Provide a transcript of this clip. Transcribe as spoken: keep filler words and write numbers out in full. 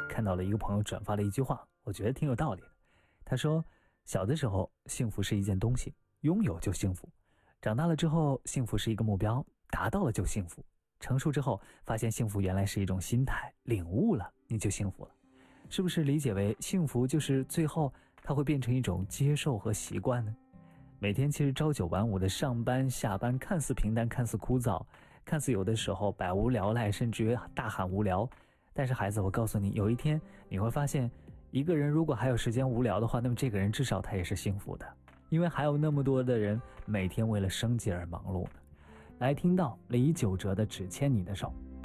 看到了一个朋友转发了一句话，我觉得挺有道理的。他说，小的时候幸福是一件东西，拥有就幸福；长大了之后，幸福是一个目标，达到了就幸福；成熟之后，发现幸福原来是一种心态，领悟了你就幸福了。是不是理解为幸福就是最后它会变成一种接受和习惯呢？每天其实朝九晚五的上班下班，看似平淡，看似枯燥，看似有的时候百无聊赖，甚至于大喊无聊。但是孩子，我告诉你，有一天你会发现，一个人如果还有时间无聊的话，那么这个人至少他也是幸福的，因为还有那么多的人每天为了生计而忙碌呢。来听到李玖哲的《只牵你的手》。